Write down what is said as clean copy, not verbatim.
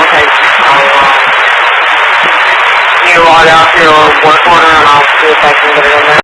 Okay. You log out your work order and I'll see if I can get it in there.